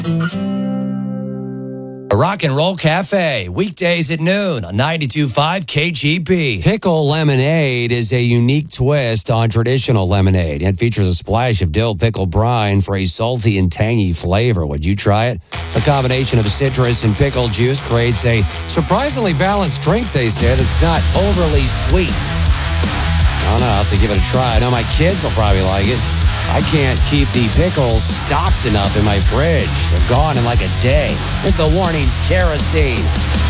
A Rock and Roll Cafe, weekdays at noon on 92.5 KGP. Pickle lemonade is a unique twist on traditional lemonade. It features a splash of dill pickle brine for a salty and tangy flavor. Would you try it? The combination of citrus and pickle juice creates a surprisingly balanced drink, they said. It's not overly sweet. I don't know. I'll have to give it a try. I know my kids will probably like it. I can't keep the pickles stocked enough in my fridge. They're gone in like a day. Here's the warnings, kerosene.